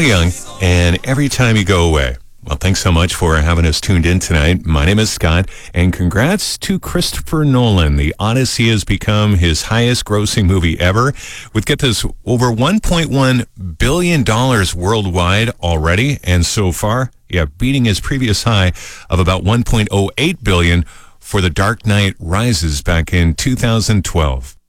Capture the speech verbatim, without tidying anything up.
Neil Young and Every Time You Go Away. Well, thanks so much for having us tuned in tonight. My name is Scott, and congrats to Christopher Nolan. The Odyssey has become his highest grossing movie ever, with, get this, over one point one billion dollars worldwide already, and so far, yeah, beating his previous high of about one point oh eight billion dollars for The Dark Knight Rises back in two thousand twelve.